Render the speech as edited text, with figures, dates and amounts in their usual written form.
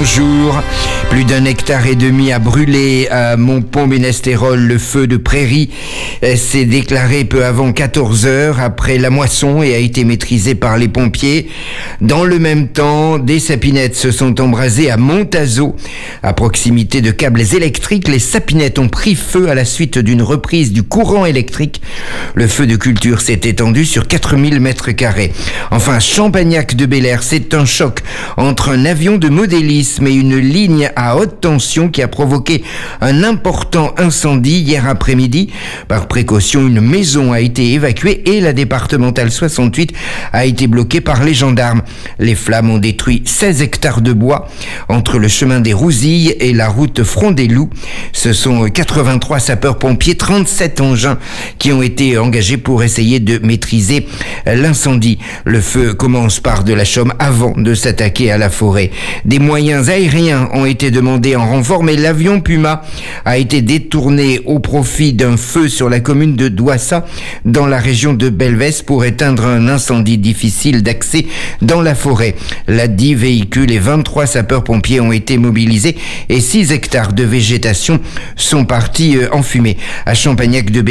bonjour. Plus d'1,5 hectare a brûlé à Montpont-Ménestérol. Le feu de prairie s'est déclaré peu avant 14 heures après la moisson et a été maîtrisé par les pompiers. Dans le même temps, des sapinettes se sont embrasées à Montazo. À proximité de câbles électriques, les sapinettes ont pris feu à la suite d'une reprise du courant électrique. Le feu de culture s'est étendu sur 4000 mètres carrés. Enfin, Champagnac-de-Belair, c'est un choc entre un avion de modélisme et une ligne à haute tension qui a provoqué un important incendie hier après-midi. Par précaution, une maison a été évacuée et la départementale 68 a été bloquée par les gendarmes. Les flammes ont détruit 16 hectares de bois entre le chemin des Rousilles et la route Front-des-Loups. Ce sont 83 sapeurs-pompiers, 37 engins qui ont été engagés pour essayer de maîtriser l'incendie. Le feu commence par de la chaume avant de s'attaquer à la forêt. Des moyens aériens ont été demandés en renfort, mais l'avion Puma a été détourné au profit d'un feu sur la commune de Douassa, dans la région de Belvès, pour éteindre un incendie difficile d'accès dans la forêt. Là, 10 véhicules et 23 sapeurs-pompiers ont été mobilisés et 6 hectares de végétation sont partis en fumée. À Champagnac-de-Belair,